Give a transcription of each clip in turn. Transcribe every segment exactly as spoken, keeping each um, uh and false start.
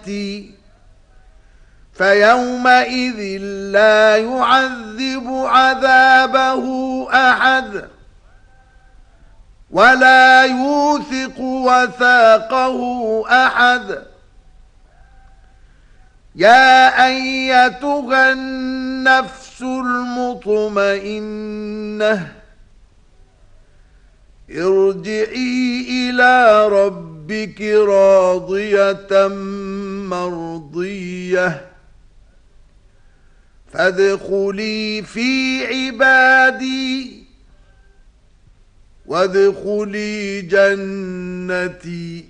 آياتي فيومئذ لا يعذب عذابه أحد ولا يوثق وثاقه أحد. يا أيتها النفس المطمئنة ارجعي إلى ربك راضية مرضية فادخلي في عبادي وادخلي جنتي.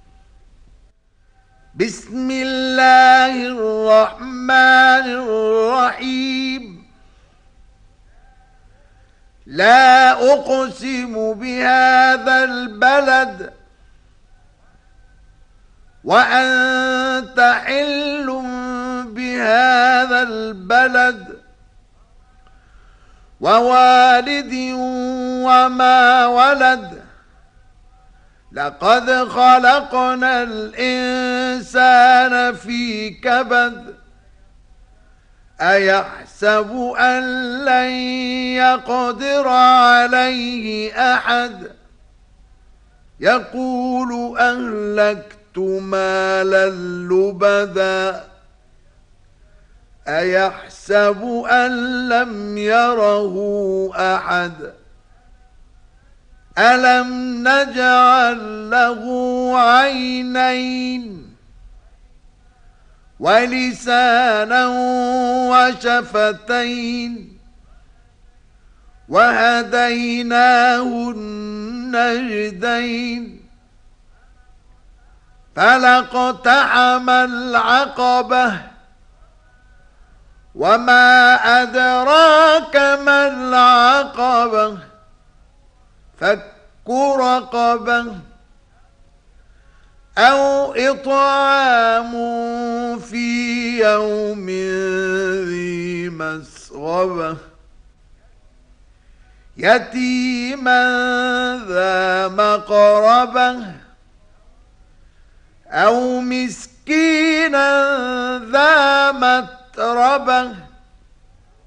بسم الله الرحمن الرحيم. لا أقسم بهذا البلد وأنت حل بهذا البلد ووالد وما ولد لقد خلقنا الإنسان في كبد أيحسب أن لن يقدر عليه أحد يقول أهلكت مالا لبدا أيحسب أن لم يره أحد ألم نجعل له عينين ولسانا وشفتين وهديناه النجدين فلاقتحم العقبة وما أدراك ما العقبة فك رقبة أو إطعام في يوم ذي مسغبة يتيما ذا مقربة أو مسكينا ذا متربة